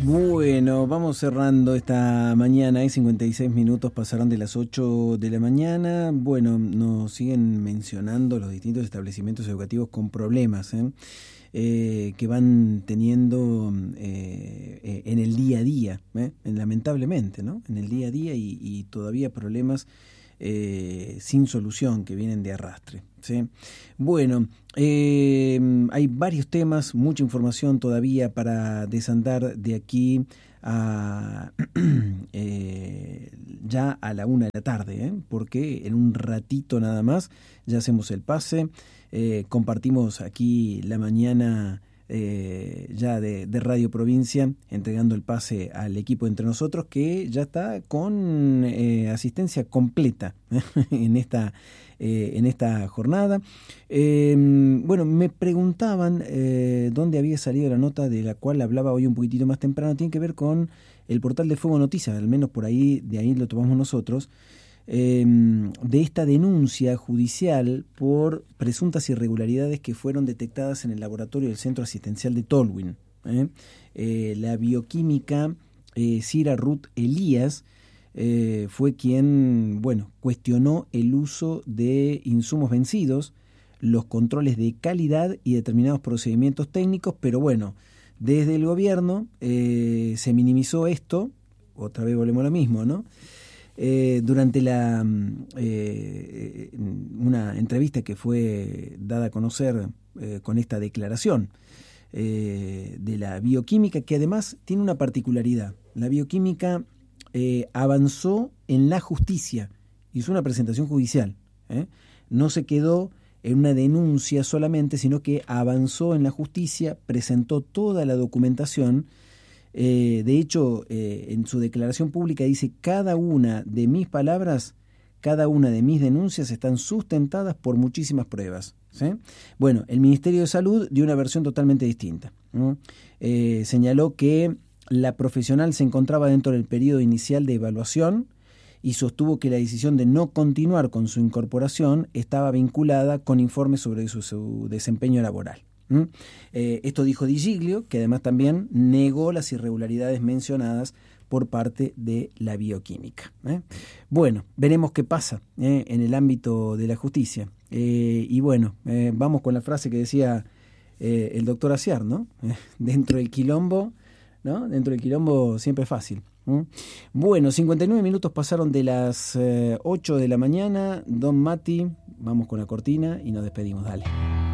Bueno, vamos cerrando esta mañana, 56 minutos pasaron de las 8 de la mañana. Bueno, nos siguen mencionando los distintos establecimientos educativos con problemas que van teniendo en el día a día, lamentablemente, ¿no? En el día a día y todavía problemas sin solución que vienen de arrastre, ¿sí? Bueno, hay varios temas, mucha información todavía para desandar de aquí a ya a la 1 de la tarde, porque en un ratito nada más ya hacemos el pase, compartimos aquí la mañana ya de Radio Provincia, entregando el pase al equipo Entre Nosotros, que ya está con asistencia completa en esta jornada. Bueno, me preguntaban dónde había salido la nota de la cual hablaba hoy un poquitito más temprano. Tiene que ver con el portal de Fuego Noticias, al menos por ahí, de ahí lo tomamos nosotros, de esta denuncia judicial por presuntas irregularidades que fueron detectadas en el laboratorio del Centro Asistencial de Tolwyn. La bioquímica Cira Ruth Elías fue quien, cuestionó el uso de insumos vencidos, los controles de calidad y determinados procedimientos técnicos, pero bueno, desde el gobierno se minimizó esto. Otra vez volvemos a lo mismo, ¿no? Durante una entrevista que fue dada a conocer con esta declaración de la bioquímica, que además tiene una particularidad. La bioquímica avanzó en la justicia, hizo una presentación judicial, no se quedó en una denuncia solamente, sino que avanzó en la justicia, presentó toda la documentación. De hecho, en su declaración pública dice: cada una de mis palabras, cada una de mis denuncias están sustentadas por muchísimas pruebas, ¿sí? Bueno, el Ministerio de Salud dio una versión totalmente distinta, ¿no? Señaló que la profesional se encontraba dentro del periodo inicial de evaluación y sostuvo que la decisión de no continuar con su incorporación estaba vinculada con informes sobre su desempeño laboral. Esto dijo Di Giglio, que además también negó las irregularidades mencionadas por parte de la bioquímica. Bueno, veremos qué pasa en el ámbito de la justicia. Y bueno, vamos con la frase que decía el doctor Aciar, ¿no? Dentro del quilombo, ¿no? Dentro del quilombo siempre es fácil. Bueno, 59 minutos pasaron de las 8 de la mañana. Don Mati, vamos con la cortina y nos despedimos. Dale.